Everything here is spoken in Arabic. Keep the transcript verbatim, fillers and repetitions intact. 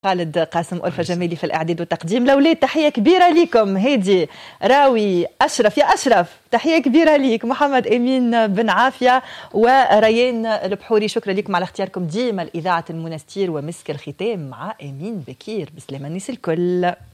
خالد قاسم، ألفة جميلي في الإعداد والتقديم. الأولاد تحية كبيرة لكم. هادي راوي أشرف، يا أشرف تحية كبيرة ليك. محمد أمين بن عافية وريان البحوري، شكرا لكم على اختياركم ديما الإذاعة المنستير. ومسك الختام مع أمين بكير. بسلامة الناس الكل.